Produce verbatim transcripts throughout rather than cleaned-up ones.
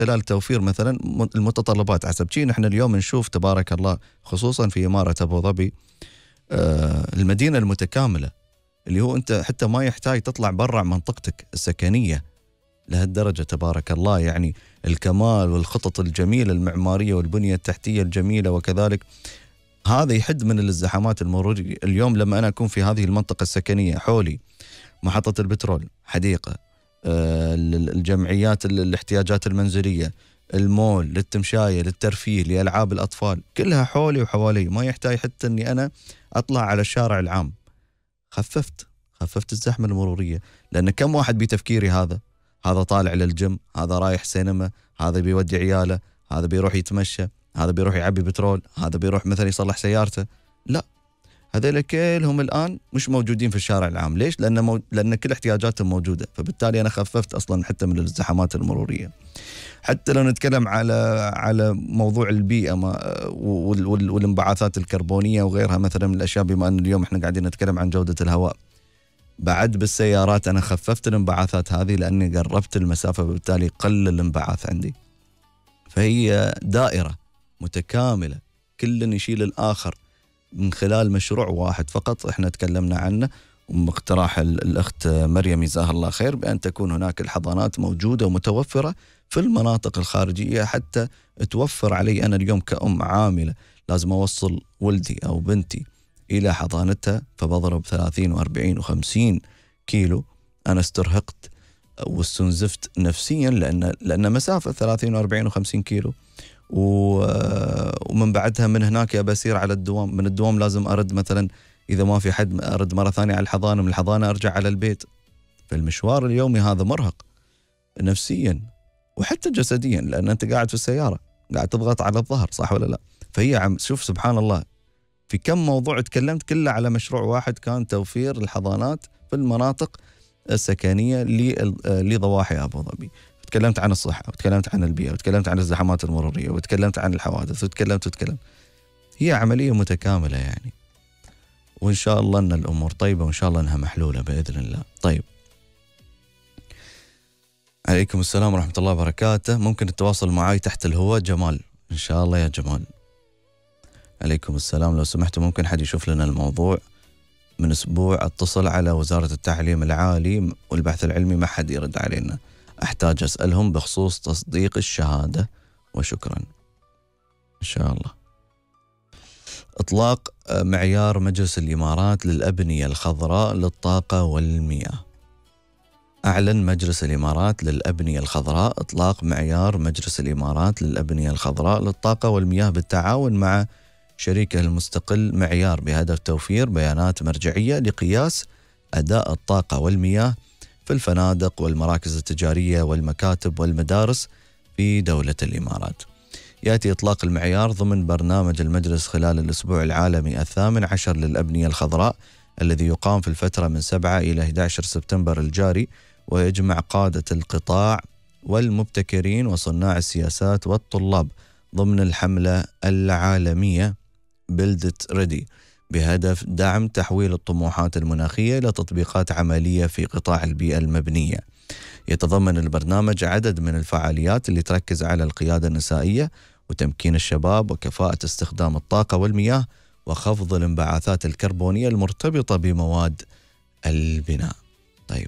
خلال توفير مثلا المتطلبات. حسب شيء نحن اليوم نشوف تبارك الله خصوصا في إمارة أبو ظبي آه المدينة المتكاملة، اللي هو أنت حتى ما يحتاج تطلع برا منطقتك السكنية لهالدرجة تبارك الله. يعني الكمال والخطط الجميلة المعمارية والبنية التحتية الجميلة، وكذلك هذا يحد من الازدحامات المرورية. اليوم لما أنا أكون في هذه المنطقة السكنية حولي محطة البترول، حديقة، الجمعيات الاحتياجات المنزلية، المول للتمشاية للترفيه لألعاب الأطفال، كلها حولي وحوالي، ما يحتاج حتى أني أنا أطلع على الشارع العام. خففت خففت الزحمة المرورية. لأن كم واحد بتفكيري هذا هذا طالع للجيم، هذا رايح سينما، هذا بيودي عياله، هذا بيروح يتمشى، هذا بيروح يعبي بترول، هذا بيروح مثلا يصلح سيارته. لا، هذول كلهم الآن مش موجودين في الشارع العام. ليش؟ لأن, مو... لأن كل احتياجاتهم موجودة. فبالتالي أنا خففت أصلا حتى من الازدحامات المرورية. حتى لو نتكلم على على موضوع البيئة ما... وال... وال... والانبعاثات الكربونية وغيرها مثلا من الأشياء، بما أن اليوم احنا قاعدين نتكلم عن جودة الهواء، بعد بالسيارات أنا خففت الانبعاثات هذه لأني قربت المسافة، وبالتالي قل الانبعاث عندي. فهي دائرة متكاملة، كل يشيل الآخر من خلال مشروع واحد فقط احنا تكلمنا عنه، واقتراح الأخت مريم جزاها الله خير بأن تكون هناك الحضانات موجودة ومتوفرة في المناطق الخارجية، حتى توفر علي أنا اليوم كأم عاملة لازم أوصل ولدي أو بنتي إلى حضانتها، فبضرب ثلاثين وأربعين وخمسين كيلو. أنا استرهقت واستنزفت نفسيا، لأن لأن مسافة ثلاثين وأربعين وخمسين كيلو، ومن بعدها من هناك يا بسير على الدوام، من الدوام لازم أرد مثلا إذا ما في حد أرد مرة ثانية على الحضانة، من الحضانة أرجع على البيت. فالمشوار اليومي هذا مرهق نفسيا وحتى جسديا، لأن أنت قاعد في السيارة قاعد تضغط على الظهر، صح ولا لا؟ فهي عم شوف سبحان الله في كم موضوع تكلمت كله على مشروع واحد، كان توفير الحضانات في المناطق السكنية لضواحي أبو ظبي. تكلمت عن الصحة، وتكلمت عن البيئة، وتكلمت عن الزحمات المرورية، وتكلمت عن الحوادث، وتكلمت وتكلمت هي عملية متكاملة يعني. وإن شاء الله أن الأمور طيبة، وإن شاء الله أنها محلولة بإذن الله. طيب، عليكم السلام ورحمة الله وبركاته. ممكن التواصل معي تحت الهواء جمال، إن شاء الله يا جمال. عليكم السلام. لو سمحتوا ممكن حد يشوف لنا الموضوع. من أسبوع اتصل على وزارة التعليم العالي والبحث العلمي، ما حد يرد علينا. أحتاج أسألهم بخصوص تصديق الشهادة، وشكرا. إن شاء الله. إطلاق معيار مجلس الإمارات للأبنية الخضراء للطاقة والمياه. أعلن مجلس الإمارات للأبنية الخضراء إطلاق معيار مجلس الإمارات للأبنية الخضراء للطاقة والمياه بالتعاون مع شريكه المستقل معيار بهدف توفير بيانات مرجعية لقياس أداء الطاقة والمياه في الفنادق والمراكز التجارية والمكاتب والمدارس في دولة الإمارات. يأتي إطلاق المعيار ضمن برنامج المجلس خلال الأسبوع العالمي الثامن عشر للأبنية الخضراء، الذي يقام في الفترة من سبعة إلى أحد عشر سبتمبر الجاري، ويجمع قادة القطاع والمبتكرين وصناع السياسات والطلاب ضمن الحملة العالمية Build It Ready، بهدف دعم تحويل الطموحات المناخية إلى تطبيقات عملية في قطاع البيئة المبنية. يتضمن البرنامج عدد من الفعاليات اللي تركز على القيادة النسائية وتمكين الشباب وكفاءة استخدام الطاقة والمياه وخفض الانبعاثات الكربونية المرتبطة بمواد البناء. طيب،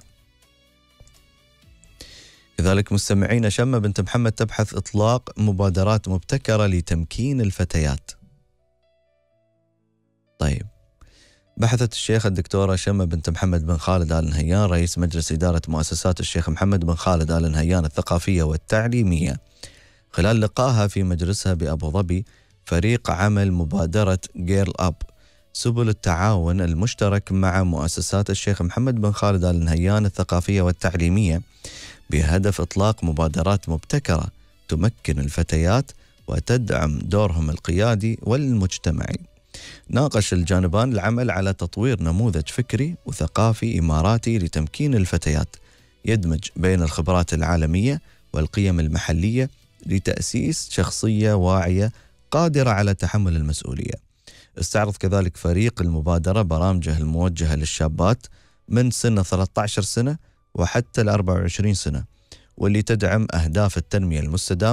كذلك مستمعين، شمة بنت محمد تبحث إطلاق مبادرات مبتكرة لتمكين الفتيات. طيب، بحثت الشيخة الدكتورة شمة بنت محمد بن خالد آل نهيان رئيس مجلس إدارة مؤسسات الشيخ محمد بن خالد آل نهيان الثقافية والتعليمية خلال لقائها في مجلسها بأبو ظبي فريق عمل مبادرة جيرل أب، سبل التعاون المشترك مع مؤسسات الشيخ محمد بن خالد آل نهيان الثقافية والتعليمية بهدف إطلاق مبادرات مبتكرة تمكن الفتيات وتدعم دورهم القيادي والمجتمعي. ناقش الجانبان العمل على تطوير نموذج فكري وثقافي إماراتي لتمكين الفتيات يدمج بين الخبرات العالمية والقيم المحلية لتأسيس شخصية واعية قادرة على تحمل المسؤولية. استعرض كذلك فريق المبادرة برامجه الموجهة للشابات من سن ثلاثة عشر سنة وحتى ل أربعة وعشرين سنة، واللي تدعم أهداف التنمية المستدامة